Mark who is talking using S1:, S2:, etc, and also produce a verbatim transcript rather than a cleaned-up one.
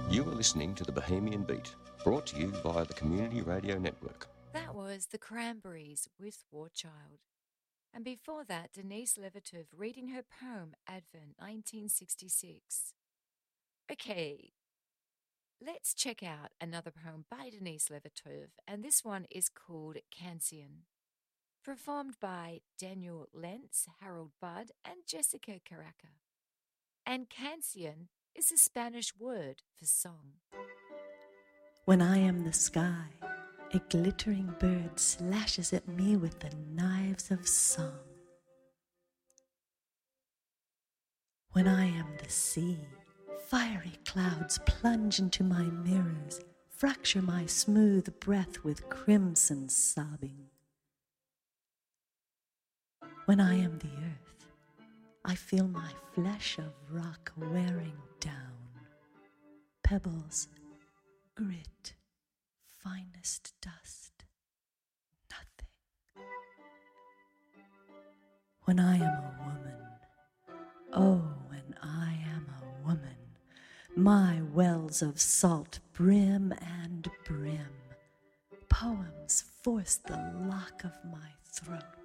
S1: You are listening to the Bohemian Beat, brought to you via the Community Radio Network.
S2: That was the Cranberries with War Child. And before that, Denise Levertov reading her poem Advent nineteen sixty-six. Okay, let's check out another poem by Denise Levertov, and this one is called Cancian. Performed by Daniel Lentz, Harold Budd, and Jessica Caraca. And Cancian is a Spanish word for song.
S3: When I am the sky, a glittering bird slashes at me with the knives of song. When I am the sea, fiery clouds plunge into my mirrors, fracture my smooth breath with crimson sobbing. When I am the earth, I feel my flesh of rock wearing down. Pebbles, grit, finest dust, nothing. When I am a woman, oh, when I am a woman, my wells of salt brim and brim. Poems force the lock of my throat.